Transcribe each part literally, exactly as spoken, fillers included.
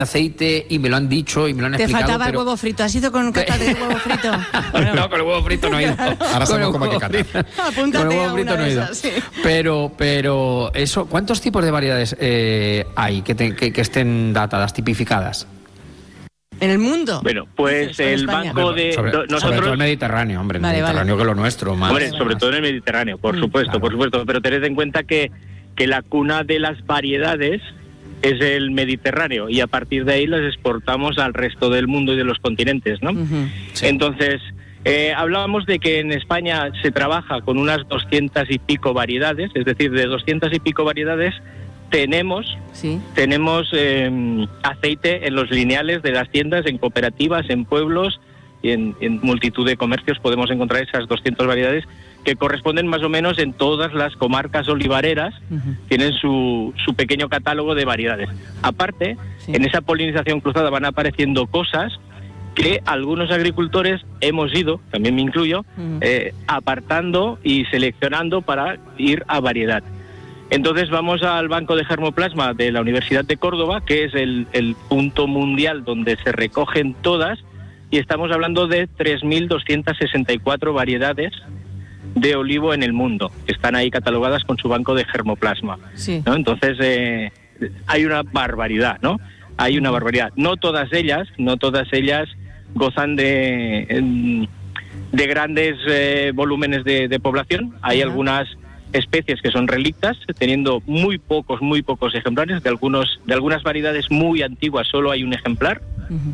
aceite y me lo han dicho y me lo han Te explicado. faltaba pero... el huevo frito. ¿Has ido con cata de huevo frito? Bueno, no, con el huevo frito no he ido. Ahora sabemos cómo hay que catar. Apúntate con el a huevo frito una no he de ido. esas, sí. Pero, pero eso, ¿cuántos tipos de variedades eh, hay que, te, que, que estén datadas, tipificadas? ¿En el mundo? Bueno, pues Dices, en el España. banco de... sobre, nosotros, sobre todo el Mediterráneo, hombre, el Vale, Mediterráneo vale. que lo nuestro. Más, hombre, más. sobre todo en el Mediterráneo, por Mm, supuesto, claro. por supuesto. Pero tened en cuenta que, que la cuna de las variedades es el Mediterráneo y a partir de ahí las exportamos al resto del mundo y de los continentes, ¿no? Uh-huh. Sí. Entonces, eh, hablábamos de que en España se trabaja con unas doscientas y pico variedades, es decir, de doscientas y pico variedades tenemos Sí. tenemos eh, aceite en los lineales de las tiendas, en cooperativas, en pueblos y en, en multitud de comercios podemos encontrar esas doscientas variedades que corresponden más o menos en todas las comarcas olivareras, Uh-huh. tienen su, su pequeño catálogo de variedades. Aparte, Sí. en esa polinización cruzada van apareciendo cosas que algunos agricultores hemos ido, también me incluyo, Uh-huh. eh, apartando y seleccionando para ir a variedad. Entonces vamos al Banco de Germoplasma de la Universidad de Córdoba, que es el, el punto mundial donde se recogen todas, y estamos hablando de tres mil doscientas sesenta y cuatro variedades de olivo en el mundo, que están ahí catalogadas con su banco de germoplasma, Sí. ¿no? Entonces eh, hay una barbaridad, ¿no? Hay una barbaridad. No todas ellas, no todas ellas gozan de, em, de grandes eh, volúmenes de, de población. Hay Ajá. algunas especies que son relictas, teniendo muy pocos, muy pocos ejemplares. De algunos, de algunas variedades muy antiguas solo hay un ejemplar. Uh-huh.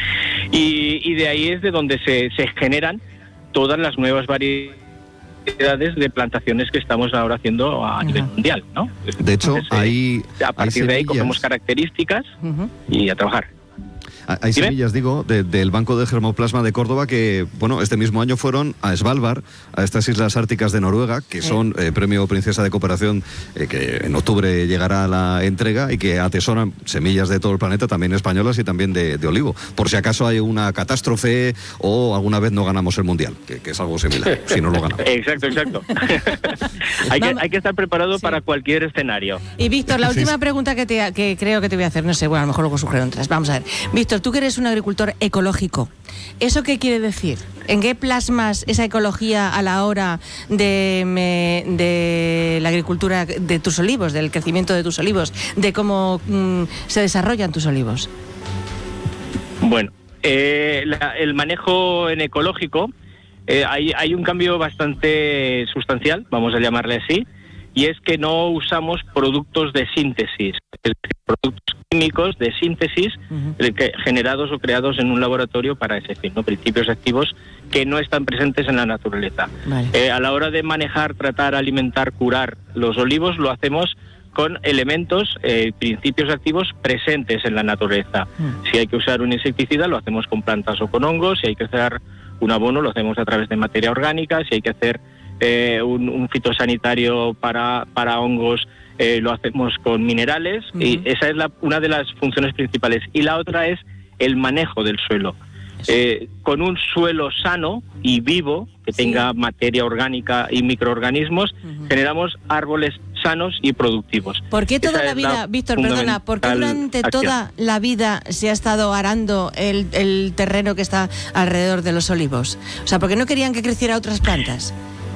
Y, y de ahí es de donde se, se generan todas las nuevas variedades de plantaciones que estamos ahora haciendo a nivel Ajá. mundial, ¿no? De hecho, Entonces, eh, hay, a hay partir de ahí semillas- cogemos características Uh-huh. y a trabajar. Hay Dime. semillas, digo, de- del Banco de Germoplasma de Córdoba que, bueno, este mismo año fueron a Svalbard, a estas islas árticas de Noruega, que Sí. son eh, Premio Princesa de Cooperación, eh, que en octubre llegará la entrega y que atesoran semillas de todo el planeta, también españolas y también de, de olivo. Por si acaso hay una catástrofe o alguna vez no ganamos el Mundial, que, que es algo similar, si no lo ganamos. Exacto, exacto. hay, que, Vamos. hay que estar preparado Sí. para cualquier escenario. Y Víctor, la Sí, última sí. pregunta que, te, que creo que te voy a hacer, no sé, bueno, a lo mejor luego surgieron otras. Vamos a ver. Víctor, tú que eres un agricultor ecológico, ¿eso qué quiere decir? ¿En qué plasmas esa ecología a la hora de, me- de la agricultura de tus olivos, del crecimiento de tus olivos, de cómo mm, se desarrollan tus olivos? Bueno, eh, la- el manejo en ecológico, eh, hay, hay un cambio bastante sustancial, vamos a llamarle así, y es que no usamos productos de síntesis, es decir, productos químicos de síntesis Ujú. eh, que- generados o creados en un laboratorio para ese fin, ¿no? Principios activos que no están presentes en la naturaleza. Vale. Eh, a la hora de manejar, tratar, alimentar, curar los olivos, lo hacemos con elementos, eh, principios activos presentes en la naturaleza. Mm. Si hay que usar un insecticida, lo hacemos con plantas o con hongos. Si hay que hacer un abono, lo hacemos a través de materia orgánica. Si hay que hacer eh, un, un fitosanitario para, para hongos, eh, lo hacemos con minerales. Ujú. Y esa es la, una de las funciones principales. Y la otra es el manejo del suelo. Eh, con un suelo sano y vivo, que Sí. tenga materia orgánica y microorganismos, Ujú. generamos árboles sanos y productivos. ¿Por qué toda Esa la es vida, Víctor, perdona, por qué fundamental durante acción. toda la vida se ha estado arando el, el terreno que está alrededor de los olivos? O sea, ¿por qué no querían que creciera otras plantas?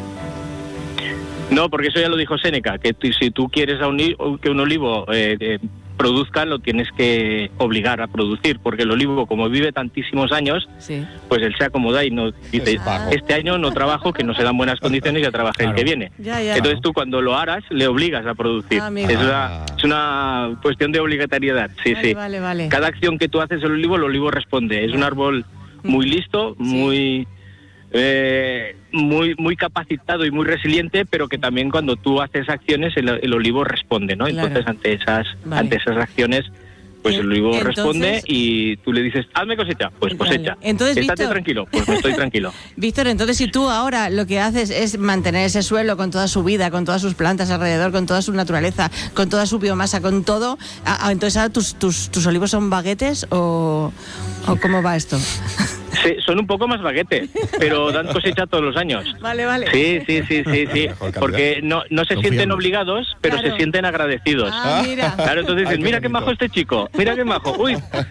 No, porque eso ya lo dijo Séneca, que tú- si tú quieres a un, i- que un olivo eh, eh, produzca, lo tienes que obligar a producir, porque el olivo, como vive tantísimos años, Sí. pues él se acomoda y no dice, Es vago. este año no trabajo, que no se dan buenas condiciones, ya trabajé el Claro. que viene. Ya, ya. Entonces tú cuando lo aras, le obligas a producir. Ah, amigo. es, una, es una cuestión de obligatoriedad, sí, Vale, sí. vale, vale. Cada acción que tú haces el olivo, el olivo responde. Es un árbol muy listo, muy eh, muy muy capacitado y muy resiliente, pero que también cuando tú haces acciones el, el olivo responde, ¿no? Claro. Entonces ante esas Vale. ante esas acciones, pues el olivo Entonces- responde y tú le dices, hazme cosecha, pues Vale. cosecha. Entonces, Estate Víctor- tranquilo, pues me estoy tranquilo. Víctor, entonces si tú ahora lo que haces es mantener ese suelo con toda su vida, con todas sus plantas alrededor, con toda su naturaleza, con toda su biomasa, con todo, ah, ah, entonces ahora tus, tus, tus olivos son baguetes o, o cómo va esto? Sí, son un poco más baguete, pero dan cosecha todos los años. Vale, vale. Sí, sí, sí, sí, sí. Porque no, no se sienten Confiamos. obligados, pero Claro. se sienten agradecidos. Ah, mira. Claro, entonces Ay, dicen, qué mira qué bonito. majo este chico, mira qué majo. Uy,